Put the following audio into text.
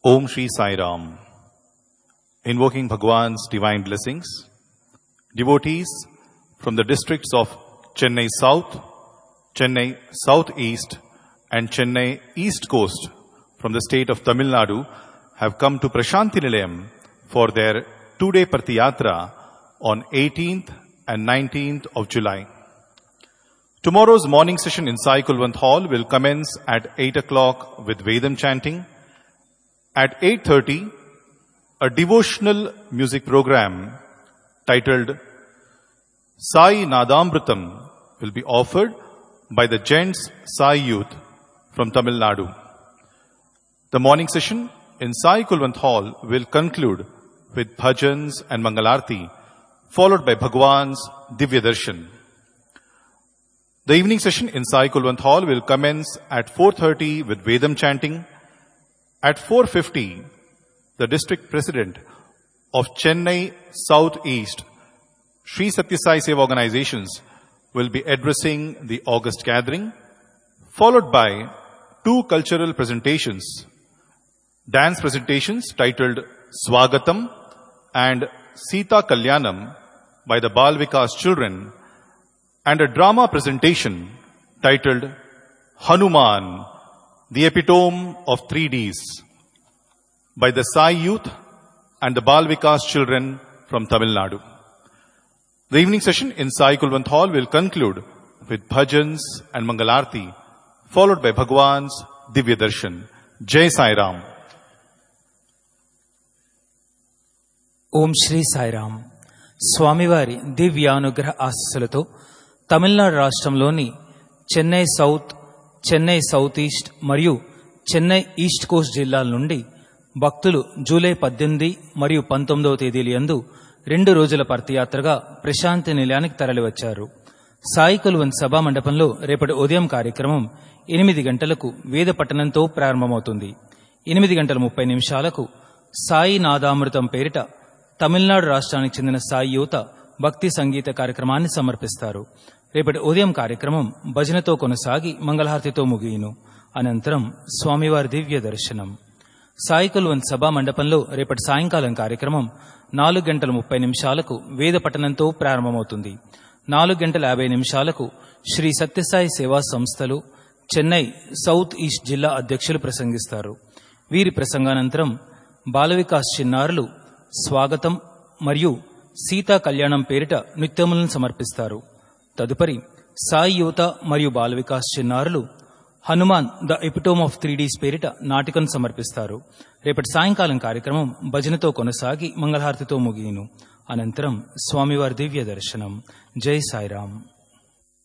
Om Shri Sai Ram. Invoking Bhagwan's divine blessings, devotees from the districts of Chennai South, Chennai Southeast and Chennai East Coast from the state of Tamil Nadu have come to Prashanti Nilayam for their 2-day Partiyatra on 18th and 19th of July. Tomorrow's morning session in Sai Kulwant Hall will commence at 8 o'clock with Vedam chanting. At 8:30, a devotional music program titled Sai Nadamrutam will be offered by the Gents Sai Youth from Tamil Nadu. The morning session in Sai Kulwant Hall will conclude with bhajans and Mangalarti, followed by Bhagwan's Divya Darshan. The evening session in Sai Kulwant Hall will commence at 4:30 with Vedam chanting. At 4:50, the district president of Chennai Southeast, Sri Satya Sai Seva Organizations, will be addressing the August gathering, followed by 2 cultural presentations, dance presentations titled Swagatam and Sita Kalyanam by the Bal Vikas children, and a drama presentation titled Hanuman, the epitome of 3 Ds, by the Sai Youth and the Bal Vikas children from Tamil Nadu. The evening session in Sai Kulwant Hall will conclude with bhajans and Mangalarti, followed by Bhagwan's Divya Darshan. Jai Sai Ram. ఓం శ్రీ సాయిరామ్. స్వామివారి దివ్యానుగ్రహ ఆశీస్సులతో తమిళనాడు రాష్ట్రంలోని Chennai south, Chennai south east మరియు Chennai east Coast జిల్లాల నుండి భక్తులు July 18 మరియు 19వ తేదీల యందు 2 రోజుల పర్తియాత్రగా ప్రశాంతి నిలయానికి తరలివచ్చారు. సాయి కుల్వంత్ సభా మండపంలో రేపటి ఉదయం కార్యక్రమం 8 గంటలకు వేద పఠనంతో ప్రారంభమవుతుంది. 8:30 సాయి నాదామృతం పేరిట తమిళనాడు రాష్ట్రానికి చెందిన సాయి యువత భక్తి సంగీత కార్యక్రమాన్ని సమర్పిస్తారు. రేపటి ఉదయం కార్యక్రమం భజనతో కొనసాగి మంగళహారతితో ముగియును. అనంతరం స్వామివారి దివ్య దర్శనం. సాయి కుల్వంత్ సభా మండపంలో రేపటి సాయంకాలం కార్యక్రమం 4:30 వేద పఠనంతో ప్రారంభమవుతుంది. 4:50 శ్రీ సత్యసాయి సేవా సంస్థలు చెన్నై సౌత్ ఈస్ట్ జిల్లా అధ్యక్షులు ప్రసంగిస్తారు. వీరి ప్రసంగానంతరం బాలవికాస్ చిన్నారులు స్వాగతం మరియు సీతా కళ్యాణం పేరిట నృత్యములను సమర్పిస్తారు. తదుపరి సాయి యువత మరియు బాలవికాస్ చిన్నారులు Hanuman the epitome of 3 Ds పేరిట నాటికను సమర్పిస్తారు. రేపటి సాయంకాలం కార్యక్రమం భజనతో కొనసాగి మంగళహారతితో ముగియును. అనంతరం స్వామివారి దివ్య దర్శనం. జై సాయిరామ్.